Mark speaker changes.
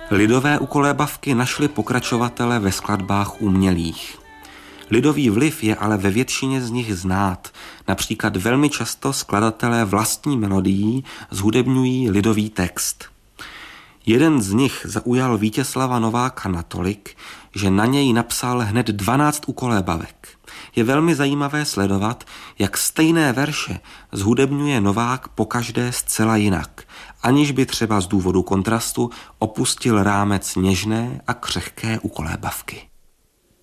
Speaker 1: Lidové ukolébavky našly pokračovatele ve skladbách umělých. Lidový vliv je ale ve většině z nich znát. Například velmi často skladatelé vlastní melodií zhudebňují lidový text. Jeden z nich zaujal Vítězslava Nováka natolik, že na něj napsal hned 12 ukolébavek. Je velmi zajímavé sledovat, jak stejné verše zhudebňuje Novák pokaždé zcela jinak, aniž by třeba z důvodu kontrastu opustil rámec něžné a křehké ukolébavky.